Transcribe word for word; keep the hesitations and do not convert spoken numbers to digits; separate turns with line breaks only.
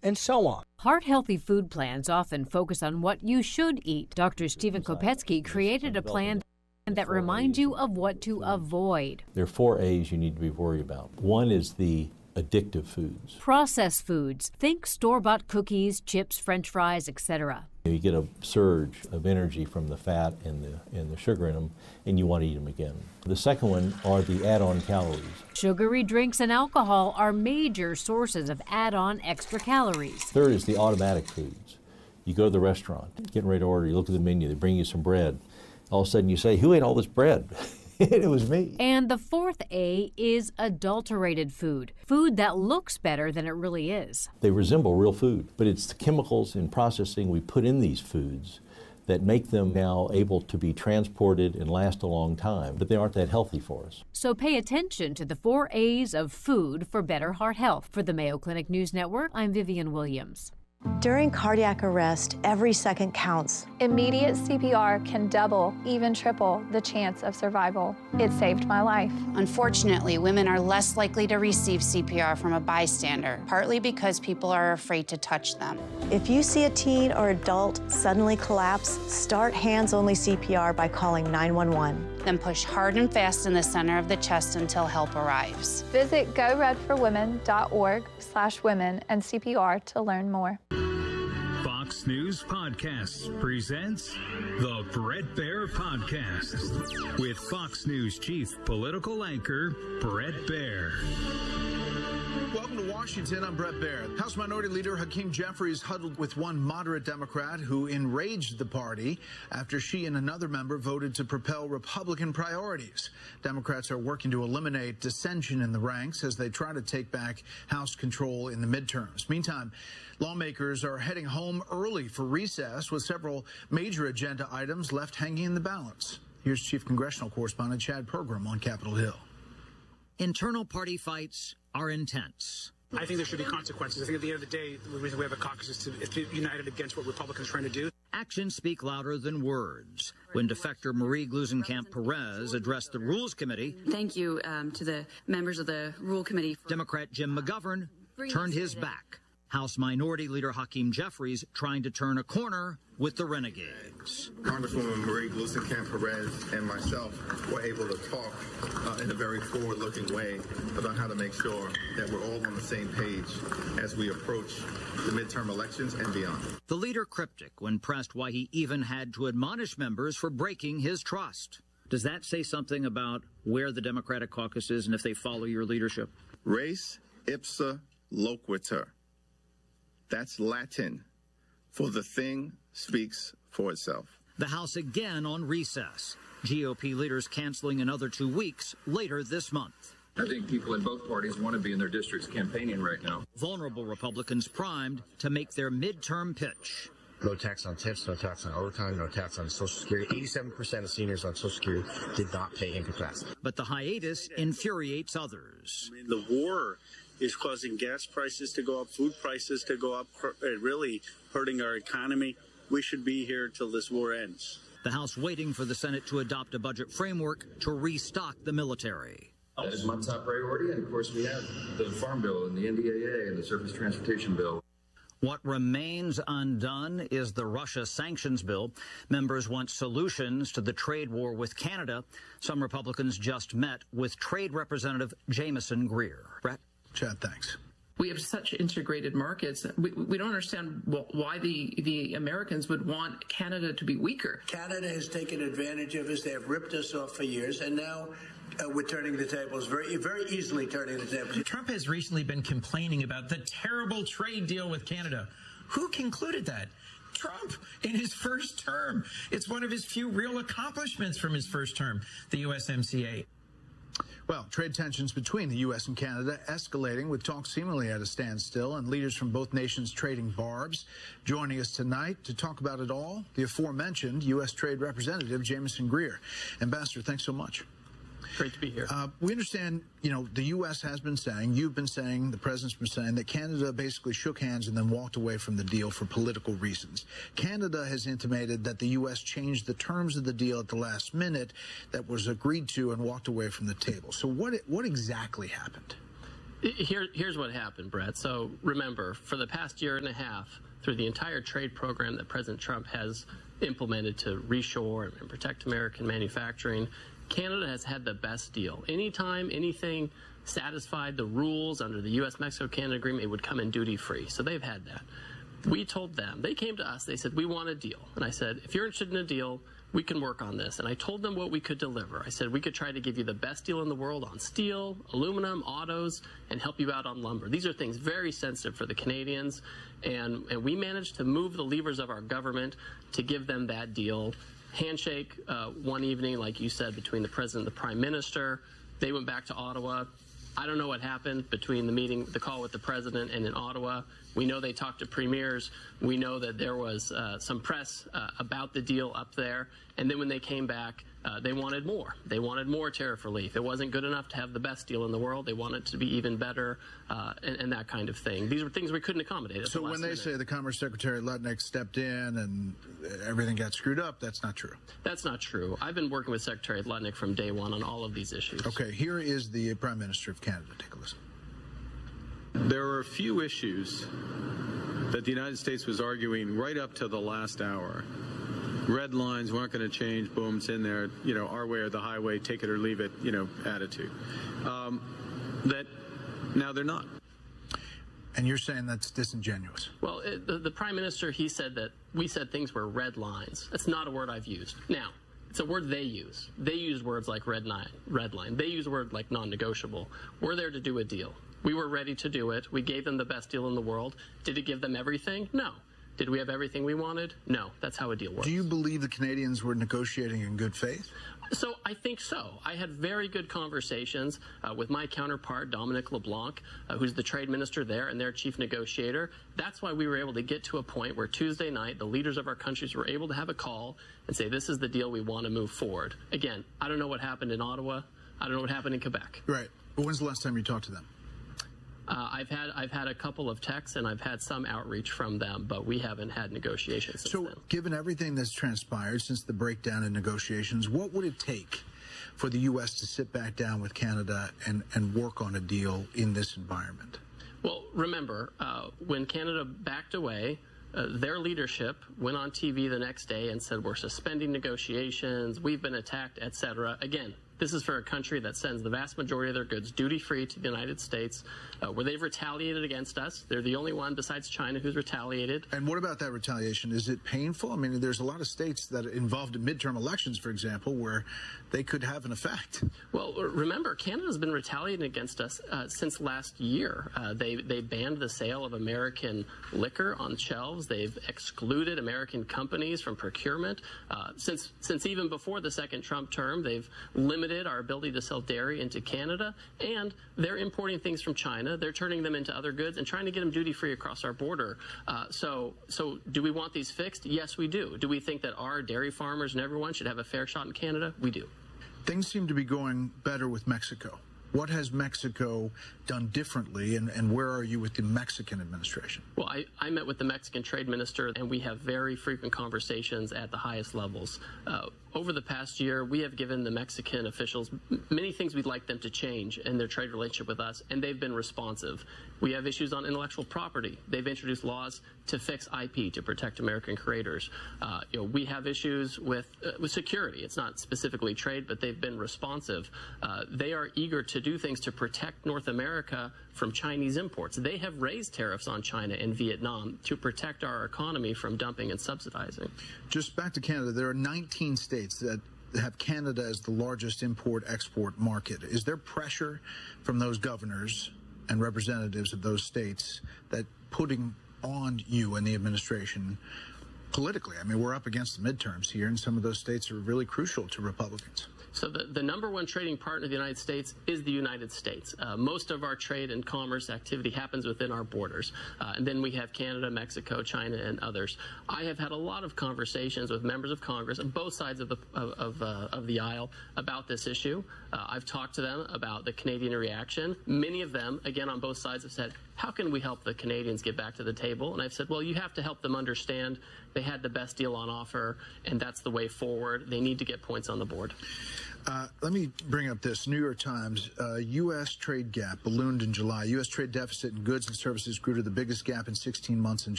and so on.
Heart-healthy food plans often focus on what you should eat. Doctor Stephen Kopetsky created a plan that reminds you of what to avoid.
There are four A's you need to be worried about. One is the addictive foods.
Processed foods. Think store-bought cookies, chips, French fries, et cetera.
You get a surge of energy from the fat and the, and the sugar in them, and you want to eat them again. The second one are the add-on calories.
Sugary drinks and alcohol are major sources of add-on extra calories.
Third is the automatic foods. You go to the restaurant, getting ready to order, you look at the menu, they bring you some bread. All of a sudden you say, who ate all this bread? It was me.
And the fourth A is adulterated food, food that looks better than it really is.
They resemble real food, but it's the chemicals and processing we put in these foods that make them now able to be transported and last a long time, but they aren't that healthy for us.
So pay attention to the four A's of food for better heart health. For the Mayo Clinic News Network, I'm Vivian Williams.
During cardiac arrest, every second counts.
Immediate C P R can double, even triple, the chance of survival. It saved my life.
Unfortunately, women are less likely to receive C P R from a bystander, partly because people are afraid to touch them.
If you see a teen or adult suddenly collapse, start hands-only C P R by calling nine one one.
Then push hard and fast in the center of the chest until help arrives.
Visit go red for women dot org slash women and C P R to learn more.
Fox News Podcasts presents the Bret Baier Podcast with Fox News chief political anchor Bret Baier.
Welcome to Washington. I'm Bret Baier. House Minority Leader Hakeem Jeffries huddled with one moderate Democrat who enraged the party after she and another member voted to propel Republican priorities. Democrats are working to eliminate dissension in the ranks as they try to take back House control in the midterms. Meantime, lawmakers are heading home early for recess with several major agenda items left hanging in the balance. Here's Chief Congressional Correspondent Chad Pergram on Capitol Hill.
Internal party fights are intense.
I think there should be consequences. I think at the end of the day, the reason we have a caucus is to, is to be united against what Republicans are trying to do.
Actions speak louder than words. When defector Marie Gluesenkamp Perez addressed the Rules Committee,
thank you um, to the members of the Rule Committee.
Democrat Jim McGovern turned his back. House Minority Leader Hakeem Jeffries trying to turn a corner with the renegades.
Congresswoman Marie Gluesenkamp Perez and myself were able to talk uh, in a very forward-looking way about how to make sure that we're all on the same page as we approach the midterm elections and beyond.
The leader cryptic when pressed why he even had to admonish members for breaking his trust. Does that say something about where the Democratic caucus is and if they follow your leadership?
Res ipsa loquitur. That's Latin for the thing speaks for itself.
The House again on recess. G O P leaders canceling another two weeks later this month.
I think people in both parties want to be in their districts campaigning right now.
Vulnerable Republicans primed to make their midterm pitch.
No tax on tips, no tax on overtime, no tax on Social Security. eighty-seven percent of seniors on Social Security did not pay income tax.
But the hiatus infuriates others.
I mean, the war is causing gas prices to go up, food prices to go up, really hurting our economy. We should be here till this war ends.
The House waiting for the Senate to adopt a budget framework to restock the military.
That is my top priority, and of course we have the Farm Bill and the N D A A and the Surface Transportation Bill.
What remains undone is the Russia sanctions bill. Members want solutions to the trade war with Canada. Some Republicans just met with Trade Representative Jamieson Greer. Brett?
Chad, thanks.
We have such integrated markets. We, we don't understand why the, the Americans would want Canada to be weaker.
Canada has taken advantage of us. They have ripped us off for years, and now uh, we're turning the tables, very, very easily turning the tables.
Trump has recently been complaining about the terrible trade deal with Canada. Who concluded that? Trump in his first term. It's one of his few real accomplishments from his first term, the U S M C A.
Well, trade tensions between the U S and Canada escalating with talks seemingly at a standstill and leaders from both nations trading barbs. Joining us tonight to talk about it all, the aforementioned U S Trade Representative Jamieson Greer. Ambassador, thanks so much.
Great to be here.
Uh, we understand, you know, the U S has been saying, you've been saying, the president's been saying that Canada basically shook hands and then walked away from the deal for political reasons. Canada has intimated that the U S changed the terms of the deal at the last minute that was agreed to and walked away from the table. So what what exactly happened?
Here, here's what happened, Brett. So remember, for the past year and a half, through the entire trade program that President Trump has implemented to reshore and protect American manufacturing, Canada has had the best deal. Anytime anything satisfied the rules under the U S Mexico Canada agreement, it would come in duty-free. So they've had that. We told them, they came to us, they said, we want a deal. And I said, if you're interested in a deal, we can work on this. And I told them what we could deliver. I said, we could try to give you the best deal in the world on steel, aluminum, autos, and help you out on lumber. These are things very sensitive for the Canadians. And, and we managed to move the levers of our government to give them that deal. Handshake uh, one evening, like you said, between the president and the prime minister. They went back to Ottawa. I don't know what happened between the meeting, the call with the president and in Ottawa. We know they talked to premiers. We know that there was uh, some press uh, about the deal up there. And then when they came back, uh, they wanted more. They wanted more tariff relief. It wasn't good enough to have the best deal in the world. They wanted it to be even better uh, and, and that kind of thing. These were things we couldn't accommodate.
So when they minute. say the Commerce Secretary Lutnick stepped in and everything got screwed up, that's not true.
That's not true. I've been working with Secretary Lutnick from day one on all of these issues.
Okay, here is the Prime Minister of Canada. Take a listen.
There are a few issues that the United States was arguing right up to the last hour. Red lines weren't going to change. Boom, it's in there. You know, our way or the highway, take it or leave it, you know, attitude. Um, that now they're not.
And you're saying that's disingenuous?
Well, it, the, the Prime Minister, he said that we said things were red lines. That's not a word I've used. Now, it's a word they use. They use words like red line. Red line. They use words like non-negotiable. We're there to do a deal. We were ready to do it. We gave them the best deal in the world. Did it give them everything? No. Did we have everything we wanted? No. That's how a deal works.
Do you believe the Canadians were negotiating in good faith?
So I think so. I had very good conversations uh, with my counterpart, Dominic LeBlanc, uh, who's the trade minister there and their chief negotiator. That's why we were able to get to a point where Tuesday night, the leaders of our countries were able to have a call and say, this is the deal we want to move forward. Again, I don't know what happened in Ottawa. I don't know what happened in Quebec.
Right. But when's the last time you talked to them?
Uh, I've had I've had a couple of texts and I've had some outreach from them, but we haven't had negotiations since
so,
then.
Given everything that's transpired since the breakdown in negotiations, what would it take for the U S to sit back down with Canada and, and work on a deal in this environment?
Well, remember, uh, when Canada backed away, uh, their leadership went on T V the next day and said, we're suspending negotiations, we've been attacked, et cetera. Again, this is for a country that sends the vast majority of their goods duty-free to the United States, uh, where they've retaliated against us. They're the only one besides China who's retaliated.
And what about that retaliation? Is it painful? I mean, there's a lot of states that are involved in midterm elections, for example, where they could have an effect.
Well, remember, Canada's been retaliating against us uh, since last year. Uh, they, they banned the sale of American liquor on shelves. They've excluded American companies from procurement. Uh, since, since even before the second Trump term, they've limited our ability to sell dairy into Canada, and they're importing things from China. They're turning them into other goods and trying to get them duty-free across our border. Uh, so, so do we want these fixed? Yes, we do. Do we think that our dairy farmers and everyone should have a fair shot in Canada? We do.
Things seem to be going better with Mexico. What has Mexico done differently, and, and where are you with the Mexican administration?
Well, I, I met with the Mexican trade minister, and we have very frequent conversations at the highest levels. Uh, over the past year, we have given the Mexican officials many things we'd like them to change in their trade relationship with us, and they've been responsive. We have issues on intellectual property. They've introduced laws to fix I P, to protect American creators. Uh, you know, we have issues with, uh, with security. It's not specifically trade, but they've been responsive. Uh, they are eager to do things to protect North America from Chinese imports. They have raised tariffs on China and Vietnam to protect our economy from dumping and subsidizing.
Just back to Canada, there are nineteen states that have Canada as the largest import-export market. Is there pressure from those governors and representatives of those states that putting on you and the administration politically? I mean, we're up against the midterms here, and some of those states are really crucial to Republicans.
So the, the number one trading partner of the United States is the United States. Uh, most of our trade and commerce activity happens within our borders. Uh, and then we have Canada, Mexico, China, and others. I have had a lot of conversations with members of Congress on both sides of the, of, of, uh, of the aisle about this issue. Uh, I've talked to them about the Canadian reaction. Many of them, again, on both sides have said, how can we help the Canadians get back to the table? And I've said, well, you have to help them understand they had the best deal on offer, and that's the way forward. They need to get points on the board.
Uh, let me bring up this. New York Times, uh, U S trade gap ballooned in July. U S trade deficit in goods and services grew to the biggest gap in sixteen months in